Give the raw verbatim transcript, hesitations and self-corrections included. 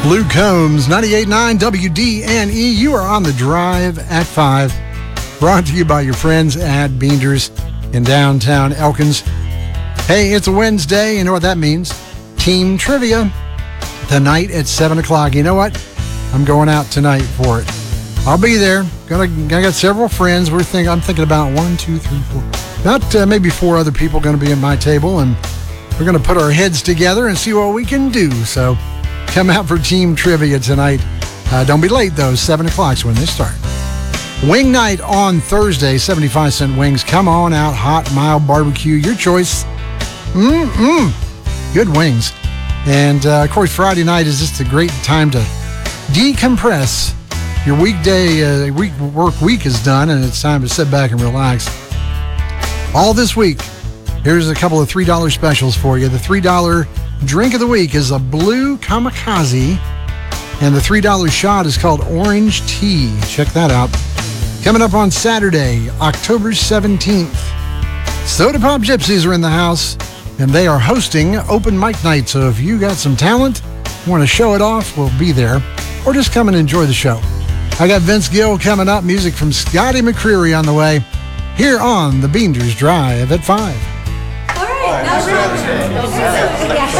Luke Combs, ninety-eight point nine W D N E. You are on the drive at five. Brought to you by your friends at Beander's in downtown Elkins. Hey, it's a Wednesday. You know what that means? Team Trivia tonight at seven o'clock. You know what? I'm going out tonight for it. I'll be there. Gonna, I got several friends. We're thinking. I'm thinking about one, two, three, four. About uh, maybe four other people going to be at my table, and we're going to put our heads together and see what we can do. So come out for Team Trivia tonight. Uh, don't be late, though. seven o'clock is when they start. Wing night on Thursday, seventy-five cent wings. Come on out, hot, mild barbecue, your choice. Mm-mm. Good wings. And, uh, of course, Friday night is just a great time to decompress. Your weekday, uh, week work week is done, and it's time to sit back and relax. All this week, here's a couple of three dollar specials for you. The three dollar drink of the week is a Blue Kamikaze, and the three dollar shot is called Orange Tea. Check that out. Coming up on Saturday, October seventeenth, Soda Pop Gypsies are in the house, and they are hosting open mic night. So if you got some talent, want to show it off, we'll be there. Or just come and enjoy the show. I got Vince Gill coming up, music from Scotty McCreery on the way, here on the Beander's Drive at five. All right. Now